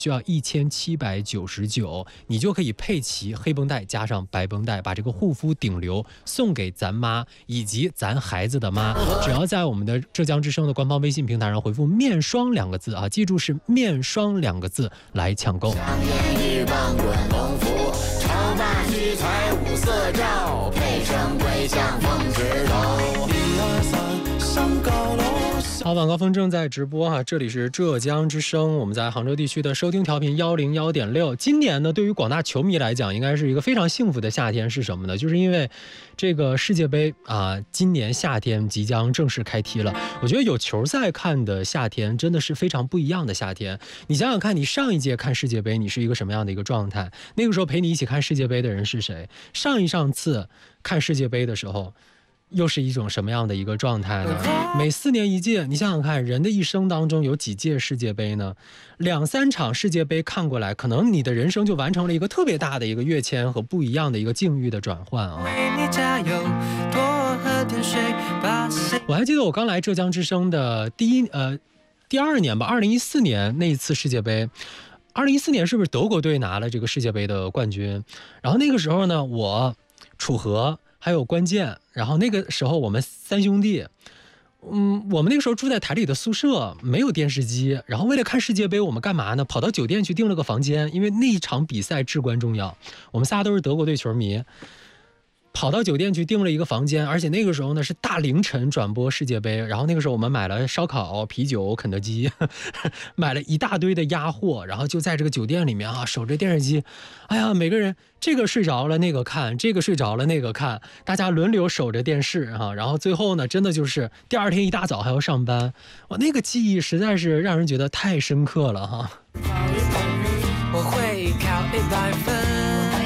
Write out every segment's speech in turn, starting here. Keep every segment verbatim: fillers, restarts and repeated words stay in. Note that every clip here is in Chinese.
需要一千七百九十九，你就可以配齐黑绷带加上白绷带，把这个护肤顶流送给咱妈以及咱孩子的妈。只要在我们的浙江之声的官方微信平台上回复面霜两个字啊，记住是面霜两个字来抢购。超霸气彩五色照，配上桂香风指头。一二三，上高楼。好，晚高峰正在直播哈，这里是浙江之声，我们在杭州地区的收听调频幺零幺点六。今年呢，对于广大球迷来讲，应该是一个非常幸福的夏天，是什么呢？就是因为这个世界杯啊，今年夏天即将正式开踢了。我觉得有球赛看的夏天，真的是非常不一样的夏天。你想想看，你上一届看世界杯，你是一个什么样的一个状态？那个时候陪你一起看世界杯的人是谁？上一上次看世界杯的时候，又是一种什么样的一个状态呢？每四年一届，你想想看，人的一生当中有几届世界杯呢？两三场世界杯看过来，可能你的人生就完成了一个特别大的一个跃迁和不一样的一个境遇的转换啊！我还记得我刚来浙江之声的第一呃第二年吧，二零一四年那一次世界杯。二零一四年是不是德国队拿了这个世界杯的冠军？然后那个时候呢，我楚河还有关键，然后那个时候我们三兄弟，嗯，我们那个时候住在台里的宿舍，没有电视机，然后为了看世界杯，我们干嘛呢？跑到酒店去订了个房间，因为那一场比赛至关重要。我们仨都是德国队球迷，跑到酒店去订了一个房间，而且那个时候呢是大凌晨转播世界杯，然后那个时候我们买了烧烤、啤酒、肯德基，呵呵买了一大堆的鸭货，然后就在这个酒店里面啊守着电视机，哎呀，每个人这个睡着了那个看，这个睡着了那个看，大家轮流守着电视啊，然后最后呢，真的就是第二天一大早还要上班，哇，那个记忆实在是让人觉得太深刻了哈。我会考一百分。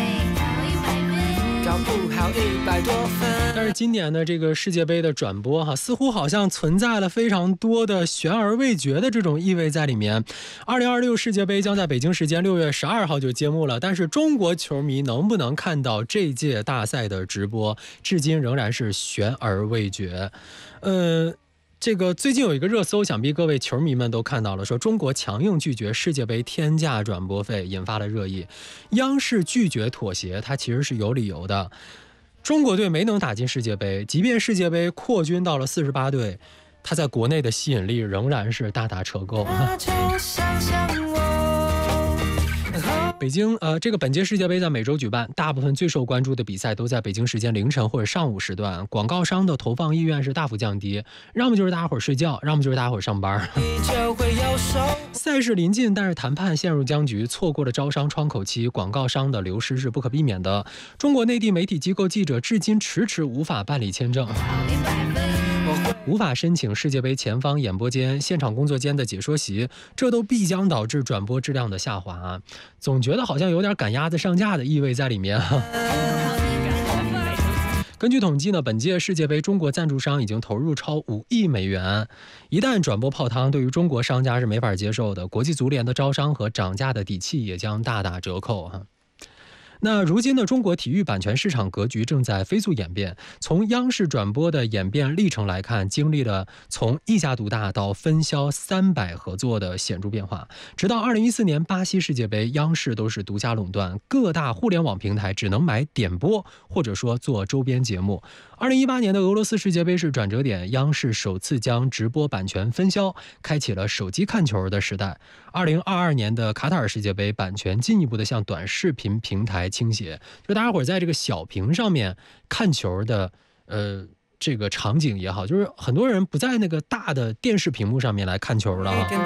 搞不好一百多分。但是今年的这个世界杯的转播哈，似乎好像存在了非常多的悬而未决的这种意味在里面。二零二六世界杯将在北京时间六月十二号就揭幕了，但是中国球迷能不能看到这届大赛的直播，至今仍然是悬而未决。呃。这个最近有一个热搜，想必各位球迷们都看到了，说中国强硬拒绝世界杯天价转播费，引发了热议。央视拒绝妥协，它其实是有理由的。中国队没能打进世界杯，即便世界杯扩军到了四十八队，它在国内的吸引力仍然是大打折扣。北京呃，这个本届世界杯在每周举办，大部分最受关注的比赛都在北京时间凌晨或者上午时段，广告商的投放意愿是大幅降低，要么就是大家伙睡觉，要么就是大家伙上班。赛事临近，但是谈判陷入僵局，错过了招商窗口期，广告商的流失是不可避免的。中国内地媒体机构记者至今迟迟无法办理签证，无法申请世界杯前方演播间、现场工作间的解说席，这都必将导致转播质量的下滑。总觉得好像有点赶鸭子上架的意味在里面。根据统计呢，本届世界杯中国赞助商已经投入超五亿美元，一旦转播泡汤，对于中国商家是没法接受的，国际足联的招商和涨价的底气也将大打折扣哈。那如今的中国体育版权市场格局正在飞速演变，从央视转播的演变历程来看，经历了从一家独大到分销三百合作的显著变化。直到二零一四年巴西世界杯，央视都是独家垄断，各大互联网平台只能买点播或者说做周边节目。二零一八年的俄罗斯世界杯是转折点，央视首次将直播版权分销，开启了手机看球的时代。二零二二年的卡塔尔世界杯，版权进一步的向短视频平台倾斜，就大家伙在这个小屏上面看球的呃这个场景也好，就是很多人不在那个大的电视屏幕上面来看球了啊。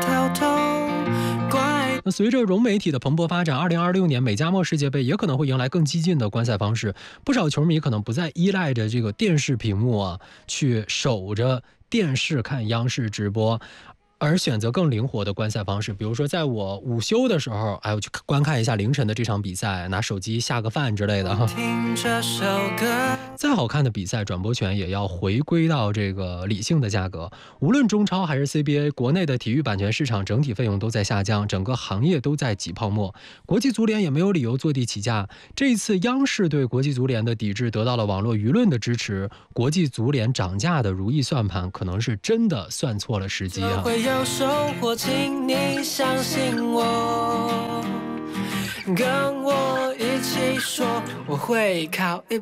那随着融媒体的蓬勃发展，二零二六年美加墨世界杯也可能会迎来更激进的观赛方式，不少球迷可能不再依赖着这个电视屏幕啊，去守着电视看央视直播，而选择更灵活的观赛方式，比如说在我午休的时候，哎，我去观看一下凌晨的这场比赛，拿手机下个饭之类的哈。再好看的比赛，转播权也要回归到这个理性的价格。无论中超还是 C B A， 国内的体育版权市场整体费用都在下降，整个行业都在挤泡沫。国际足联也没有理由坐地起价。这一次央视对国际足联的抵制得到了网络舆论的支持，国际足联涨价的如意算盘可能是真的算错了时机啊。 有收获，请你相信我，跟我一起说，我会考一